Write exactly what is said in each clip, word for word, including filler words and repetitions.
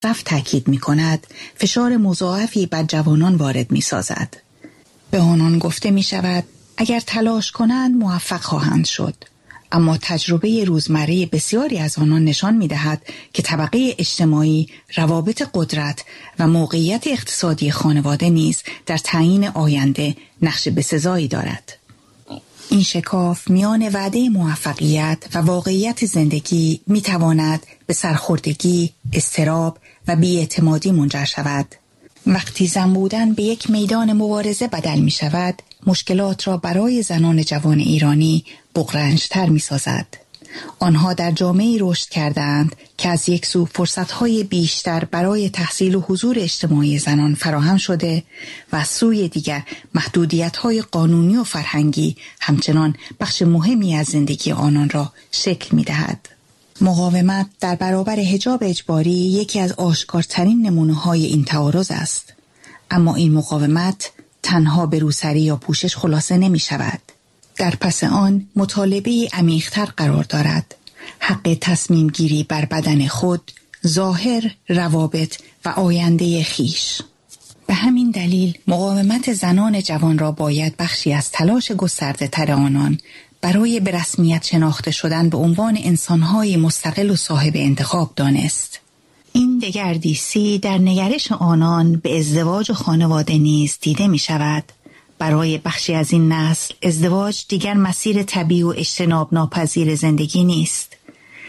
مصرف تاکید می کند، فشار مضاعفی بر جوانان وارد می سازد. به آنان گفته می شود اگر تلاش کنند موفق خواهند شد. اما تجربه روزمره بسیاری از آنان نشان می دهد که طبقه اجتماعی، روابط قدرت و موقعیت اقتصادی خانواده نیز در تعیین آینده نقش بسزایی دارد. این شکاف میان وعده موفقیت و واقعیت زندگی می تواند به سرخوردگی، اضطراب و بی‌اعتمادی منجر شود. وقتی زن بودن به یک میدان مبارزه بدل می شود، مشکلات را برای زنان جوان ایرانی بغرنج‌تر می سازد. آنها در جامعه‌ای رشد کردند که از یک سو فرصت‌های بیشتر برای تحصیل و حضور اجتماعی زنان فراهم شده و از سوی دیگر محدودیت‌های قانونی و فرهنگی همچنان بخش مهمی از زندگی آنان را شکل می‌دهد. مقاومت در برابر حجاب اجباری یکی از آشکارترین نمونه‌های این تعارض است. اما این مقاومت تنها به روسری یا پوشش خلاصه نمی‌شود. در پس آن مطالبه عمیق‌تر قرار دارد. حق تصمیم گیری بر بدن خود، ظاهر، روابط و آینده خیش. به همین دلیل مقاومت زنان جوان را باید بخشی از تلاش گسترده تر آنان برای به رسمیت شناخته شدن به عنوان انسان‌های مستقل و صاحب انتخاب دانست. این دگردیسی در نگرش آنان به ازدواج و خانواده نیز دیده می شود. برای بخشی از این نسل ازدواج دیگر مسیر طبیعی و اجتناب ناپذیر زندگی نیست.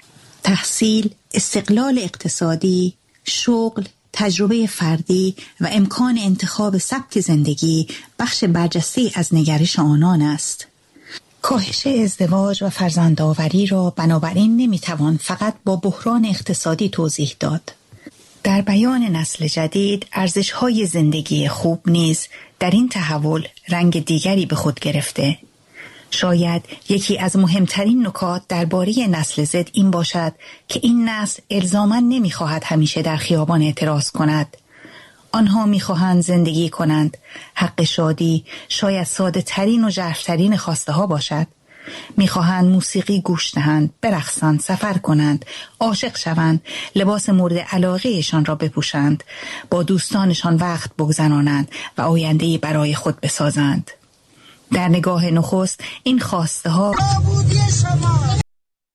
تحصیل، استقلال اقتصادی، شغل، تجربه فردی و امکان انتخاب سبک زندگی بخش برجسته از نگرش آنان است. کاهش ازدواج و فرزندآوری را بنابراین نمیتوان فقط با بحران اقتصادی توضیح داد. در بیان نسل جدید، ارزش‌های زندگی خوب نیز در این تحول رنگ دیگری به خود گرفته. شاید یکی از مهمترین نکات درباره نسل زد این باشد که این نسل الزاماً نمی‌خواهد همیشه در خیابان اعتراض کند. آنها می‌خواهند زندگی کنند. حق شادی شاید ساده ترین و ژرف‌ترین خواسته ها باشد. می‌خواهند موسیقی گوش دهند، برقصند، سفر کنند، عاشق شوند، لباس مورد علاقه‌شان را بپوشند، با دوستانشان وقت بگذرانند و آینده‌ای برای خود بسازند. در نگاه نخست این خواسته ها